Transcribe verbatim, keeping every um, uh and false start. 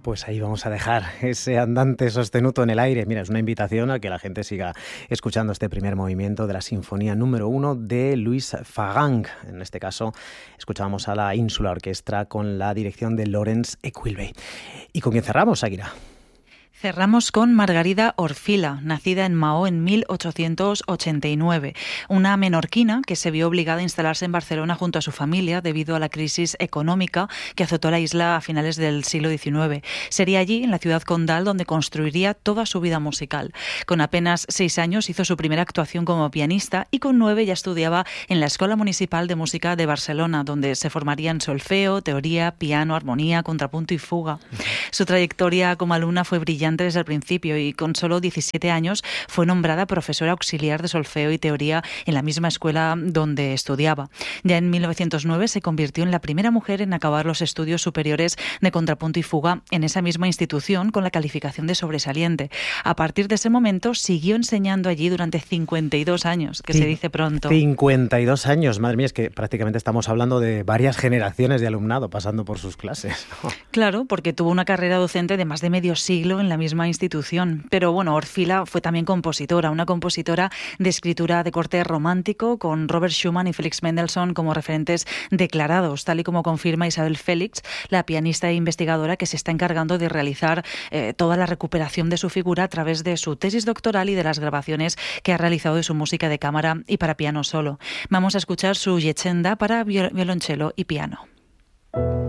Pues ahí vamos a dejar ese andante sostenuto en el aire. Mira, es una invitación a que la gente siga escuchando este primer movimiento de la Sinfonía número uno de Louis Fagang. En este caso, escuchábamos a la Ínsula Orquestra con la dirección de Laurence Equilbey. ¿Y con quién cerramos, Aguira? Cerramos con Margarida Orfila, nacida en Maó en mil ochocientos ochenta y nueve, una menorquina que se vio obligada a instalarse en Barcelona junto a su familia debido a la crisis económica que azotó la isla a finales del siglo diecinueve. Sería allí, en la ciudad condal, donde construiría toda su vida musical. Con apenas seis años hizo su primera actuación como pianista y con nueve ya estudiaba en la Escuela Municipal de Música de Barcelona, donde se formaría en solfeo, teoría, piano, armonía, contrapunto y fuga. Su trayectoria como alumna fue brillante desde el principio y con solo diecisiete años fue nombrada profesora auxiliar de solfeo y teoría en la misma escuela donde estudiaba. Ya en mil novecientos nueve se convirtió en la primera mujer en acabar los estudios superiores de contrapunto y fuga en esa misma institución con la calificación de sobresaliente. A partir de ese momento siguió enseñando allí durante cincuenta y dos años, que sí, se dice pronto. cincuenta y dos años, madre mía, es que prácticamente estamos hablando de varias generaciones de alumnado pasando por sus clases. Claro, porque tuvo una carrera docente de más de medio siglo en la misma institución. Pero bueno, Orfila fue también compositora, una compositora de escritura de corte romántico, con Robert Schumann y Felix Mendelssohn como referentes declarados, tal y como confirma Isabel Félix, la pianista e investigadora que se está encargando de realizar eh, toda la recuperación de su figura a través de su tesis doctoral y de las grabaciones que ha realizado de su música de cámara y para piano solo. Vamos a escuchar su Yechenda para violonchelo y piano.